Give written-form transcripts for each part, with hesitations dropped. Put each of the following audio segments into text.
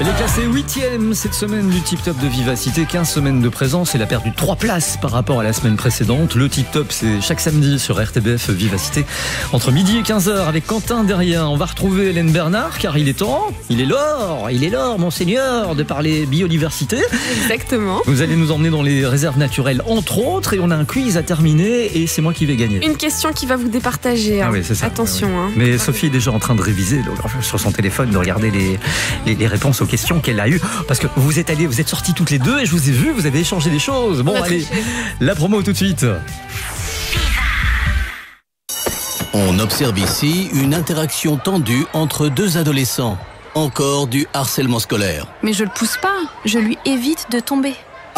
Elle est classée 8e cette semaine du Tip Top de Vivacité. 15 semaines de présence. Elle a perdu 3 places par rapport à la semaine précédente. Le Tip Top, c'est chaque samedi sur RTBF Vivacité. Entre midi et 15h avec Quentin derrière. On va retrouver Hélène Bernard car il est temps. Il est l'heure, monseigneur, de parler biodiversité. Exactement. Vous allez nous emmener dans les réserves naturelles, entre autres. Et on a un quiz à terminer et c'est moi qui vais gagner. Une question qui va vous départager. Ah oui, c'est ça. Attention. Oui. Hein. Mais Sophie est déjà en train de réviser sur son téléphone, de regarder les réponses aux questions qu'elle a eues. Parce que vous êtes sortis toutes les deux et je vous ai vu, vous avez échangé des choses. Bon, allez, la promo tout de suite. On observe ici une interaction tendue entre 2 adolescents. Encore du harcèlement scolaire. Mais je le pousse pas, je lui évite de tomber.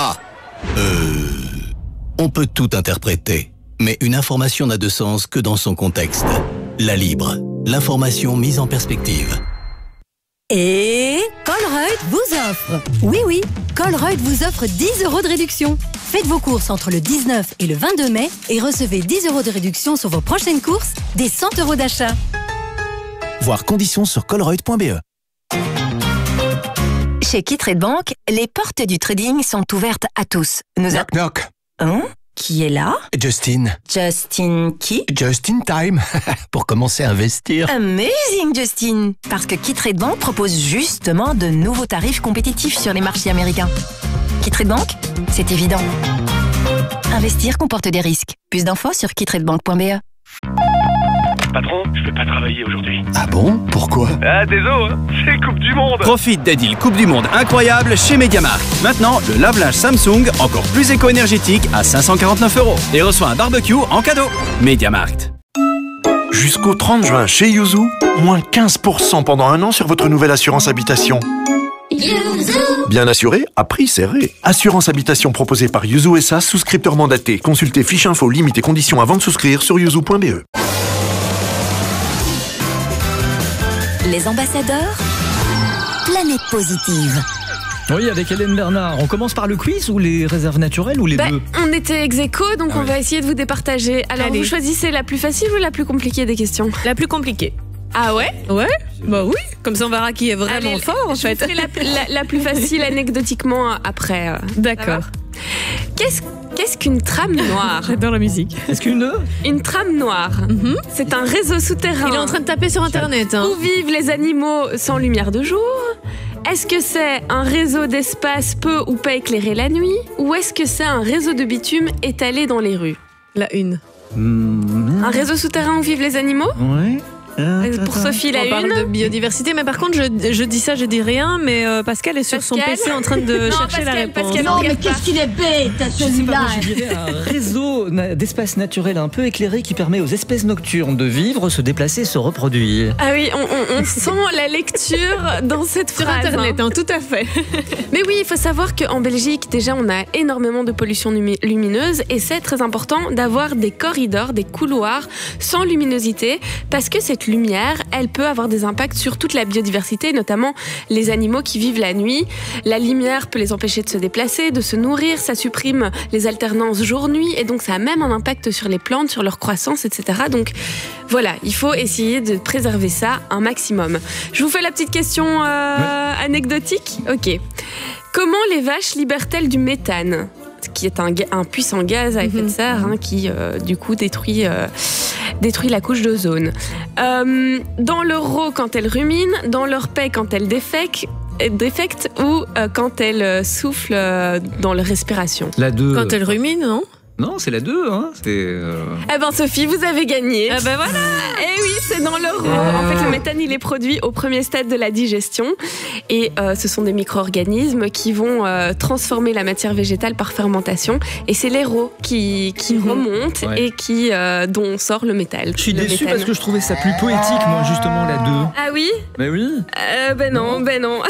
On peut tout interpréter. Mais une information n'a de sens que dans son contexte. La Libre, l'information mise en perspective. Et Colruyt vous offre. Oui, Colruyt vous offre 10 € de réduction. Faites vos courses entre le 19 et le 22 mai et recevez 10 € de réduction sur vos prochaines courses, des 100 € d'achat. Voir conditions sur colruyt.be. Chez Kittrade Bank, les portes du trading sont ouvertes à tous. Knock knock. Hein? Qui est là? Justin. Justin qui? Just in time. Pour commencer à investir. Amazing, Justin! Parce que Kittrade Bank propose justement de nouveaux tarifs compétitifs sur les marchés américains. Kittrade Bank, c'est évident. Investir comporte des risques. Plus d'infos sur kittradebank.be. Patron, je vais pas travailler aujourd'hui. Ah bon? Pourquoi? Ah, désolé, c'est Coupe du Monde. Profite des deals Coupe du Monde incroyables chez MediaMarkt. Maintenant, le lave-linge Samsung, encore plus éco-énergétique, à 549 € et reçoit un barbecue en cadeau. MediaMarkt. Jusqu'au 30 juin chez Yuzu, moins 15% pendant 1 an sur votre nouvelle assurance habitation. Bien assuré, à prix serré. Assurance habitation proposée par Yuzu SA, souscripteur mandaté. Consultez fiche info, limite et conditions avant de souscrire sur yuzu.be. Les ambassadeurs, planète positive. Oui, avec Hélène Bernard. On commence par le quiz ou les réserves naturelles ou les deux? On était ex-aequo, donc on va essayer de vous départager. Alors, vous choisissez la plus facile ou la plus compliquée des questions? La plus compliquée. Ah ouais? Ouais, bah oui. Comme ça, on verra qui est vraiment fort, en fait. Je ferai la plus facile anecdotiquement après. D'accord. Qu'est-ce qu'une trame noire? J'adore la musique. Est-ce Une trame noire, c'est un réseau souterrain. Il est en train de taper sur Internet. Où vivent les animaux sans lumière de jour? Est-ce que c'est un réseau d'espace peu ou pas éclairé la nuit? Ou est-ce que c'est un réseau de bitume étalé dans les rues? La une. Un réseau souterrain où vivent les animaux? Oui. Pour Sophie, on parle de biodiversité, mais par contre, je dis ça, je dis rien, mais Pascal est sur son PC en train de chercher la réponse. Non, mais qu'est-ce qu'il est bête, celui-là! Je dirais un réseau d'espace naturel un peu éclairé qui permet aux espèces nocturnes de vivre, se déplacer, se reproduire. Ah oui, on sent la lecture dans cette phrase. Sur Internet, tout à fait. Mais oui, il faut savoir qu'en Belgique, déjà, on a énormément de pollution lumineuse et c'est très important d'avoir des corridors, des couloirs sans luminosité parce que cette lumière, elle peut avoir des impacts sur toute la biodiversité, notamment les animaux qui vivent la nuit. La lumière peut les empêcher de se déplacer, de se nourrir, ça supprime les alternances jour-nuit et donc ça a même un impact sur les plantes, sur leur croissance, etc. Donc voilà, il faut essayer de préserver ça un maximum. Je vous fais la petite question anecdotique. Ok. Comment les vaches libèrent-elles du méthane ? Qui est un puissant gaz à effet de serre qui, du coup, détruit la couche d'ozone. Dans leur eau quand elles ruminent, dans leur paix quand elles défectent ou quand elles soufflent dans leur respiration. La 2. Quand elles ruminent, non ? Non, c'est la 2, hein. Eh ben Sophie, vous avez gagné. Ah ben voilà. Eh oui, c'est dans leur eau. En fait, le méthane, il est produit au premier stade de la digestion. Et ce sont des micro-organismes qui vont transformer la matière végétale par fermentation. Et c'est les rots qui remontent et dont sort le métal. Je suis déçu parce que je trouvais ça plus poétique, moi, justement, la 2. Ah oui? Ben oui. Ben non.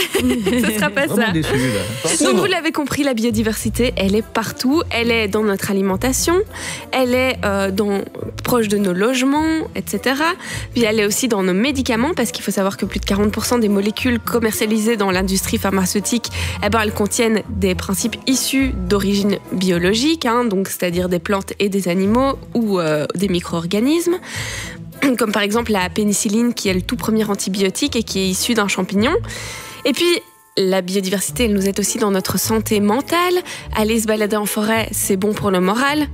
Ce sera pas ça. Déçu, là. Donc vous l'avez compris, la biodiversité, elle est partout. Elle est dans notre alimentation. Elle est proche de nos logements, etc. Puis elle est aussi dans nos médicaments, parce qu'il faut savoir que plus de 40% des molécules commercialisées dans l'industrie pharmaceutique, elles contiennent des principes issus d'origine biologique, donc c'est-à-dire des plantes et des animaux ou des micro-organismes. Comme par exemple la pénicilline, qui est le tout premier antibiotique et qui est issu d'un champignon. Et puis, la biodiversité, elle nous aide aussi dans notre santé mentale. Aller se balader en forêt, c'est bon pour le moral.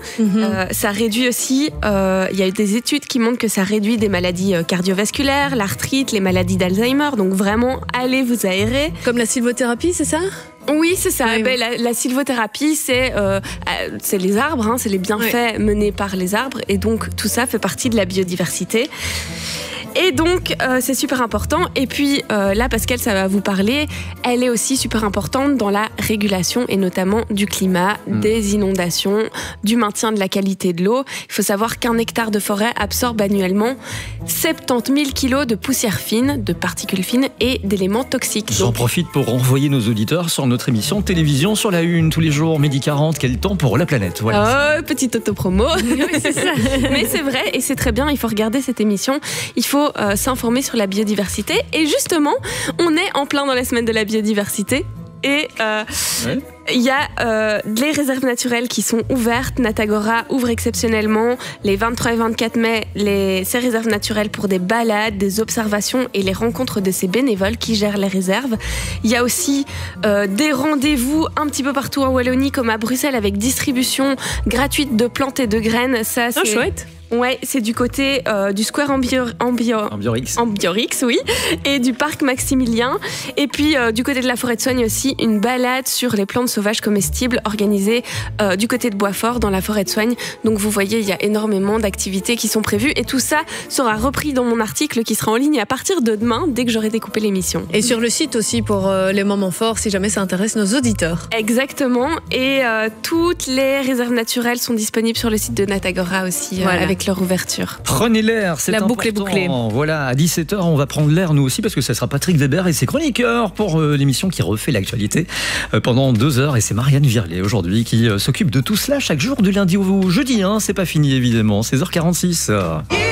Ça réduit aussi, il y a eu des études qui montrent que ça réduit des maladies cardiovasculaires, l'arthrite, les maladies d'Alzheimer. Donc vraiment, allez vous aérer. Comme la sylvothérapie, c'est ça ? Oui, c'est ça. Oui. La sylvothérapie, c'est les arbres, c'est les bienfaits menés par les arbres. Et donc, tout ça fait partie de la biodiversité. Et donc, c'est super important. Et puis, là, Pascal, ça va vous parler. Elle est aussi super importante dans la régulation et notamment du climat, des inondations, du maintien de la qualité de l'eau. Il faut savoir qu'un hectare de forêt absorbe annuellement 70 000 kilos de poussière fine, de particules fines et d'éléments toxiques. J'en profite pour renvoyer nos auditeurs sur notre émission de télévision sur la Une tous les jours, midi 40. Quel temps pour la planète. Voilà. Petite autopromo. Oui, c'est ça. Mais c'est vrai et c'est très bien. Il faut regarder cette émission. Il faut s'informer sur la biodiversité. Et justement, on est en plein dans la semaine de la biodiversité. Et il y a les réserves naturelles qui sont ouvertes. Natagora ouvre exceptionnellement les 23 et 24 mai ces réserves naturelles pour des balades, des observations et les rencontres de ces bénévoles qui gèrent les réserves. Il y a aussi des rendez-vous un petit peu partout en Wallonie comme à Bruxelles avec distribution gratuite de plantes et de graines. Ça, c'est chouette. Ouais, c'est du côté du Square Ambiorix, oui, et du Parc Maximilien. Et puis, du côté de la Forêt de Soigne aussi, une balade sur les plantes sauvages comestibles organisée du côté de Boisfort, dans la Forêt de Soigne. Donc, vous voyez, il y a énormément d'activités qui sont prévues. Et tout ça sera repris dans mon article qui sera en ligne à partir de demain, dès que j'aurai découpé l'émission. Et sur le site aussi pour les moments forts, si jamais ça intéresse nos auditeurs. Exactement. Et toutes les réserves naturelles sont disponibles sur le site de Natagora aussi, avec leur ouverture. Prenez l'air, c'est la important. Boucle est bouclée. Voilà, à 17h, on va prendre l'air nous aussi parce que ça sera Patrick Weber et ses chroniqueurs pour l'émission qui refait l'actualité pendant 2 heures. Et c'est Marianne Virlet aujourd'hui qui s'occupe de tout cela chaque jour du lundi au jeudi. C'est pas fini évidemment, 16h46.